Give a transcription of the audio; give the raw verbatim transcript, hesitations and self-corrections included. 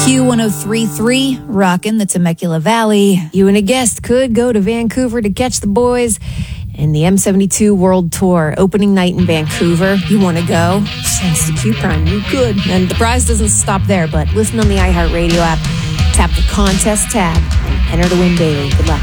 Q one oh three point three, rockin' the Temecula Valley. You and a guest could go to Vancouver to catch the boys in the M seventy-two World Tour, opening night in Vancouver. You want to go? Thanks to Q Prime, you could. And the prize doesn't stop there, but listen on the iHeartRadio app, tap the contest tab, and enter to win daily. Good luck.